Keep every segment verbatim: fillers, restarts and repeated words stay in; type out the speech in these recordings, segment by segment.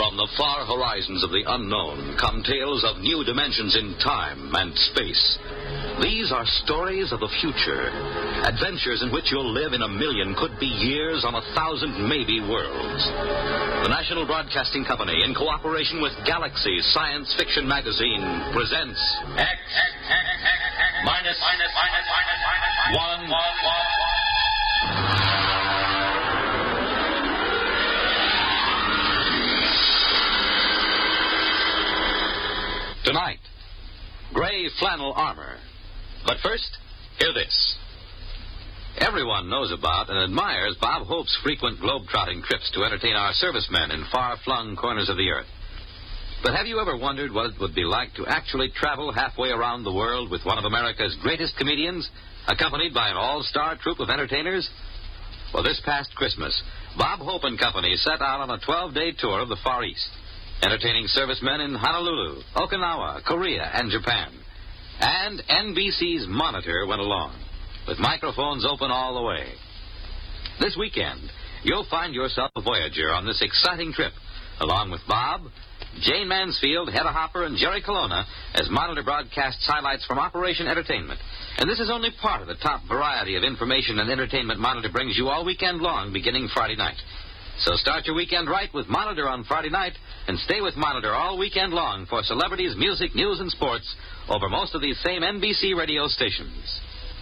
From the far horizons of the unknown come tales of new dimensions in time and space. These are stories of the future, adventures in which you'll live in a million, could be years, on a thousand maybe worlds. The National Broadcasting Company, in cooperation with Galaxy Science Fiction Magazine, presents X, X, X, X, X minus, minus, minus, minus, minus, one, one, one, one. Tonight, gray flannel armor. But first, hear this. Everyone knows about and admires Bob Hope's frequent globe-trotting trips to entertain our servicemen in far-flung corners of the earth. But have you ever wondered what it would be like to actually travel halfway around the world with one of America's greatest comedians, accompanied by an all-star troupe of entertainers? Well, this past Christmas, Bob Hope and Company set out on a twelve-day tour of the Far East, entertaining servicemen in Honolulu, Okinawa, Korea, and Japan. And N B C's Monitor went along, with microphones open all the way. This weekend, you'll find yourself a voyager on this exciting trip, along with Bob, Jane Mansfield, Hedda Hopper, and Jerry Colonna, as Monitor broadcasts highlights from Operation Entertainment. And this is only part of the top variety of information and entertainment Monitor brings you all weekend long, beginning Friday night. So start your weekend right with Monitor on Friday night, and stay with Monitor all weekend long for celebrities, music, news, and sports over most of these same N B C radio stations.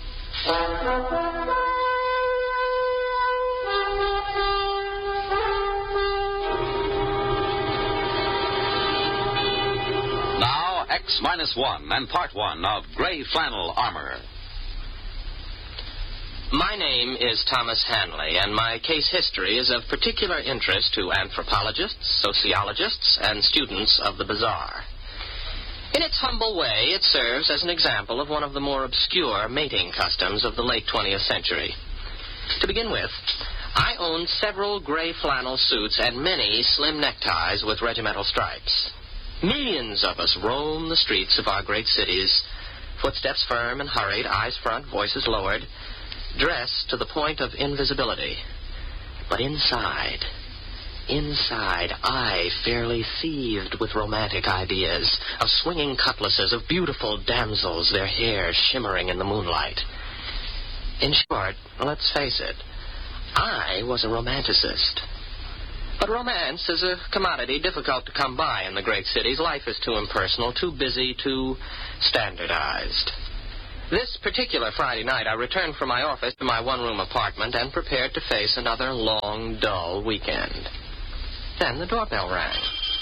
Now, X minus one and part one of Gray Flannel Armor. My name is Thomas Hanley, and my case history is of particular interest to anthropologists, sociologists, and students of the bizarre. In its humble way, it serves as an example of one of the more obscure mating customs of the late twentieth century. To begin with, I owned several gray flannel suits and many slim neckties with regimental stripes. Millions of us roam the streets of our great cities, footsteps firm and hurried, eyes front, voices lowered, dressed to the point of invisibility. But inside, inside, I fairly seethed with romantic ideas of swinging cutlasses, of beautiful damsels, their hair shimmering in the moonlight. In short, let's face it, I was a romanticist. But romance is a commodity difficult to come by in the great cities. Life is too impersonal, too busy, too standardized. This particular Friday night, I returned from my office to my one-room apartment and prepared to face another long, dull weekend. Then the doorbell rang.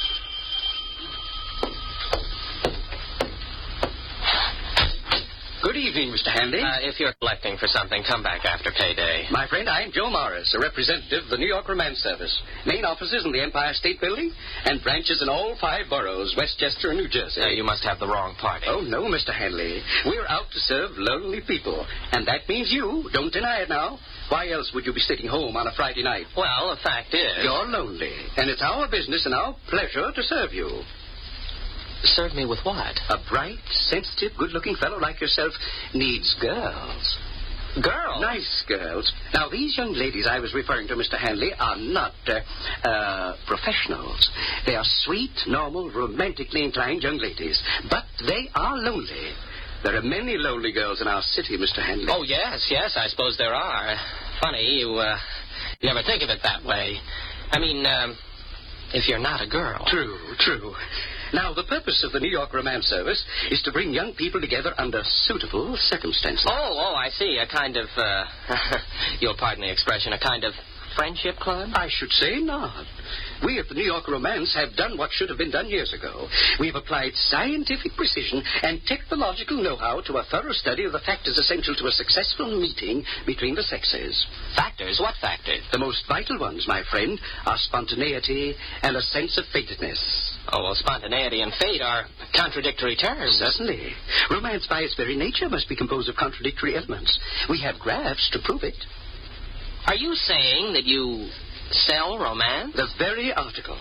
Good evening, Mister Hanley. Uh, if you're collecting for something, come back after payday. My friend, I'm Joe Morris, a representative of the New York Romance Service. Main offices in the Empire State Building and branches in all five boroughs, Westchester and New Jersey. Uh, you must have the wrong party. Oh, no, Mister Hanley. We're out to serve lonely people. And that means you. Don't deny it now. Why else would you be sitting home on a Friday night? Well, the fact is... You're lonely. And it's our business and our pleasure to serve you. Serve me with what? A bright, sensitive, good-looking fellow like yourself needs girls. Girls? Nice girls. Now, these young ladies I was referring to, Mister Hanley, are not uh, uh, professionals. They are sweet, normal, romantically inclined young ladies. But they are lonely. There are many lonely girls in our city, Mister Hanley. Oh, yes, yes, I suppose there are. Funny, you, uh, you never think of it that way. I mean, um, if you're not a girl. True, true. Now, the purpose of the New York Romance Service is to bring young people together under suitable circumstances. Oh, oh, I see. A kind of, uh, you'll pardon the expression, a kind of friendship club? I should say not. We at the New York Romance have done what should have been done years ago. We've applied scientific precision and technological know-how to a thorough study of the factors essential to a successful meeting between the sexes. Factors? What factors? The most vital ones, my friend, are spontaneity and a sense of fatedness. Oh, well, spontaneity and fate are contradictory terms. Certainly. Romance by its very nature must be composed of contradictory elements. We have graphs to prove it. Are you saying that you sell romance? The very article.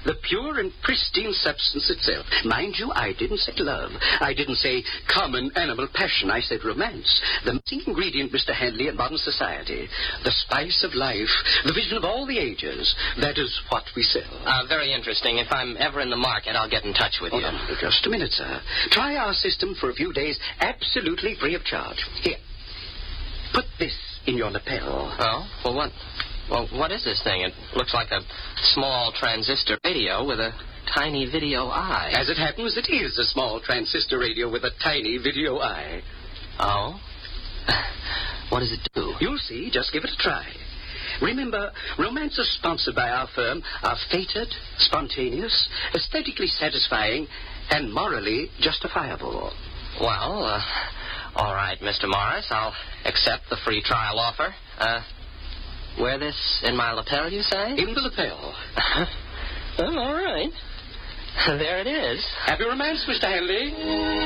The pure and pristine substance itself. Mind you, I didn't say love. I didn't say common animal passion. I said romance. The missing ingredient, Mister Handley, in modern society. The spice of life. The vision of all the ages. That is what we sell. Uh, very interesting. If I'm ever in the market, I'll get in touch with Hold you. on, just a minute, sir. Try our system for a few days, absolutely free of charge. Here. Put this in your lapel. Oh? Well, what... Well, what is this thing? It looks like a small transistor radio with a tiny video eye. As it happens, it is a small transistor radio with a tiny video eye. Oh? What does it do? You'll see. Just give it a try. Remember, romances sponsored by our firm are fated, spontaneous, aesthetically satisfying, and morally justifiable. Well, uh, all right, Mister Morris. I'll accept the free trial offer. Uh... Wear this in my lapel, you say? In the lapel. Well, all right. There it is. Happy romance, Mister Handley.